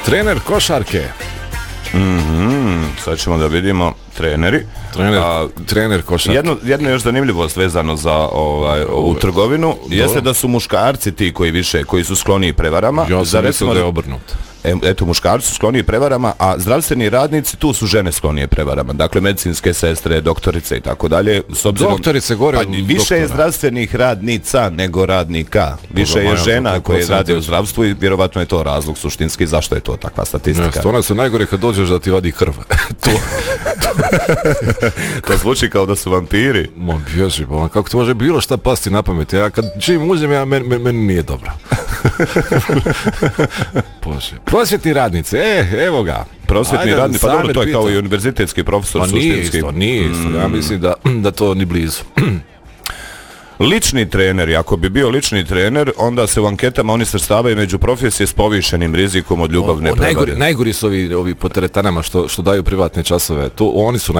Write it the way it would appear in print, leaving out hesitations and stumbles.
Trener košarke. Sad ćemo da vidimo treneri. Trener košarke. Jedno još zanimljivost vezano za ovu trgovinu jeste da su muškarci ti koji su skloniji prevarama. Ja sam mislio da je obrnuto. Eto, muškarci su skloniji prevarama, a zdravstveni radnici tu su žene sklonije prevarama. Dakle, medicinske sestre, doktorice i tako dalje. Doktorice gore od doktora. Više je zdravstvenih radnica nego radnika. Više je žena koje rade u zdravstvu i vjerovatno je to razlog suštinski zašto je to takva statistika. Ona su najgore kad dođeš da ti vadi krv. To zvuči kao da su vampiri. Bježi, kako ti može bilo šta pasti na pamet? Ja kad čim uđem, meni nije dobro. Bože. Prosvjetni radnice, evo ga. Prosvjetni radnici, pa dobro, to je kao i univerzitetski profesor suštinski. Nije isto, ja mislim da to ni blizu. Lični trener, ako bi bio lični trener, onda se u anketama oni svrstavaju među profesije s povišenim rizikom od ljubavne prevare. Najgori su ovi po teretanama što daju privatne časove, oni su